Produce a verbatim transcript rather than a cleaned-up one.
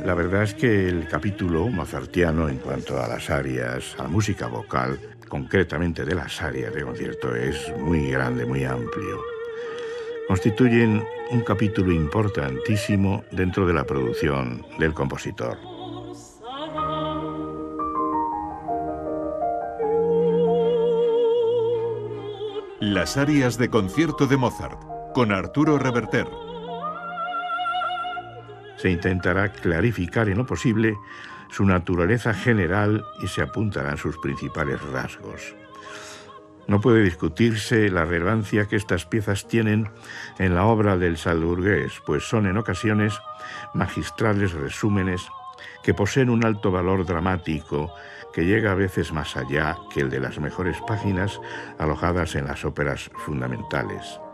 La verdad es que el capítulo mozartiano en cuanto a las arias, a la música vocal, concretamente de las arias de concierto, es muy grande, muy amplio. Constituyen un capítulo importantísimo dentro de la producción del compositor. Las arias de concierto de Mozart, con Arturo Reverter. Se intentará clarificar en lo posible su naturaleza general y se apuntarán sus principales rasgos. No puede discutirse la relevancia que estas piezas tienen en la obra del salzburgués, pues son en ocasiones magistrales resúmenes que poseen un alto valor dramático que llega a veces más allá que el de las mejores páginas alojadas en las óperas fundamentales.